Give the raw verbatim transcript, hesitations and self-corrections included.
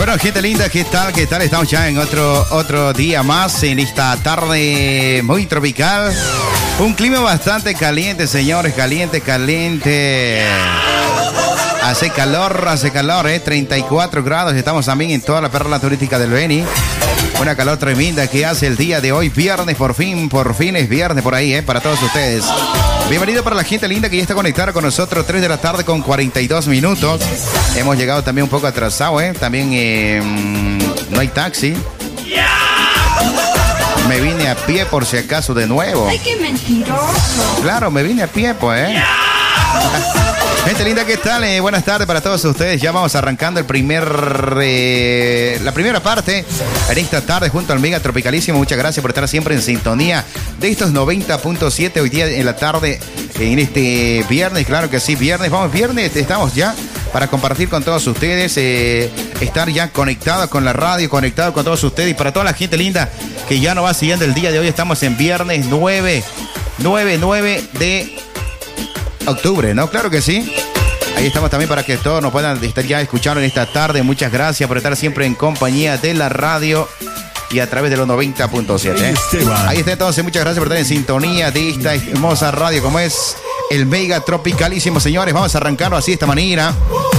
Bueno, gente linda, ¿qué tal? ¿Qué tal? Estamos ya en otro, otro día más, en esta tarde muy tropical. Un clima bastante caliente, señores, caliente, caliente. Hace calor, hace calor, ¿eh? treinta y cuatro grados. Estamos también en toda la perla turística del Beni. Una calor tremenda que hace el día de hoy, viernes, por fin, por fin es viernes por ahí, ¿eh? Para todos ustedes. Bienvenido para la gente linda que ya está conectada con nosotros, tres de la tarde con cuarenta y dos minutos. Hemos llegado también un poco atrasado, ¿eh? También eh, no hay taxi. Me vine a pie por si acaso de nuevo. ¡Ay, qué mentiroso! Claro, me vine a pie, pues, ¿eh? Gente linda, ¿qué tal? Eh, buenas tardes para todos ustedes. Ya vamos arrancando el primer, eh, la primera parte en esta tarde junto al Mega Tropicalísimo. Muchas gracias por estar siempre en sintonía de estos noventa punto siete hoy día en la tarde, en este viernes. Claro que sí, viernes. Vamos, viernes, estamos ya para compartir con todos ustedes, eh, estar ya conectados con la radio, conectados con todos ustedes. Y para toda la gente linda que ya nos va siguiendo el día de hoy, estamos en viernes nueve de octubre, ¿no? Claro que sí. Ahí estamos también para que todos nos puedan estar ya escuchando en esta tarde. Muchas gracias por estar siempre en compañía de la radio y a través de los noventa punto siete. ¿eh? Ahí está entonces, muchas gracias por estar en sintonía de esta hermosa radio como es el Mega Tropicalísimo, señores. Vamos a arrancarlo así de esta manera.